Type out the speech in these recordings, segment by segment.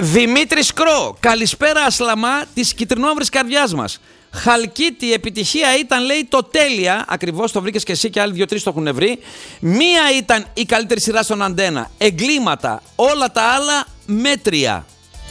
Δημήτρης Κρό, καλησπέρα Ασλαμά της κυτρινόμαυρης καρδιάς μας. Χαλκίτη, η επιτυχία ήταν, λέει, το τέλεια. Ακριβώς, το βρήκες και εσύ και άλλοι 2-3 το έχουν βρει. Μία ήταν η καλύτερη σειρά στον Αντένα. Εγκλήματα, όλα τα άλλα μέτρια.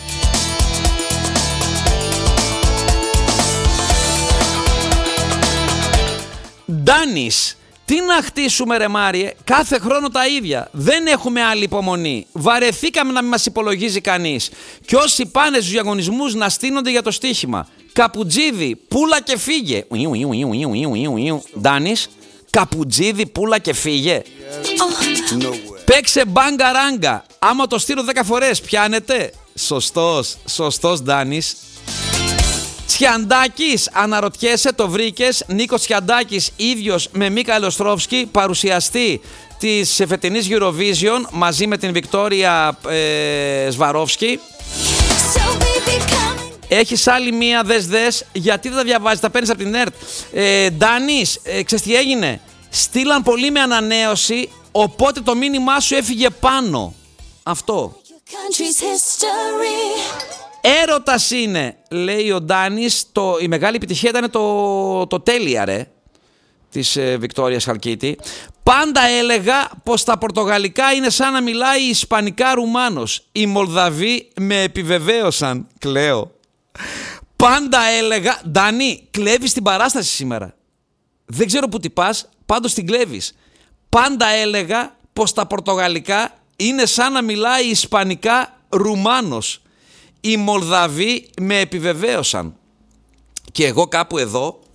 Ντάνης, τι να χτίσουμε ρε Μάριε, κάθε χρόνο τα ίδια. Δεν έχουμε άλλη υπομονή. Βαρεθήκαμε να μην μας υπολογίζει κανείς. Και όσοι πάνε στους διαγωνισμούς να στείνονται για το στοίχημα. Καπουτζίδι, πούλα και φύγε. Ντάνης, καπουτζίδι, πούλα και φύγε. Παίξε μπάγκα ράγκα. Άμα το στείλω 10 φορές πιάνετε. Σωστός Ντάνης. Τσιαντάκης, αναρωτιέσαι, το βρήκες. Νίκος Τσιαντάκης, ίδιος με Μίκα Ελοστρόφσκι, παρουσιαστή της φετινής Eurovision μαζί με την Βικτόρια Σβαρόφσκι. Έχεις άλλη μία, δες, γιατί δεν τα διαβάζεις, τα παίρνεις από την ΕΡΤ. Ντάνης, ξέρεις τι έγινε, στείλαν πολύ με ανανέωση, οπότε το μήνυμά σου έφυγε πάνω. Αυτό. Έρωτας είναι, λέει ο Ντάνης, η μεγάλη επιτυχία ήταν το τέλεια ρε, της Βικτόριας Χαλκίτη. Πάντα έλεγα πως τα πορτογαλικά είναι σαν να μιλάει ισπανικά Ρουμάνος. Οι Μολδαβοί με επιβεβαίωσαν, κλαίω. Πάντα έλεγα, Ντάνη, κλέβεις την παράσταση σήμερα. Δεν ξέρω που τι πας, πάντως την κλέβεις. Πάντα έλεγα πως τα πορτογαλικά είναι σαν να μιλάει ισπανικά Ρουμάνος. Οι Μολδαβοί με επιβεβαίωσαν. Και εγώ κάπου εδώ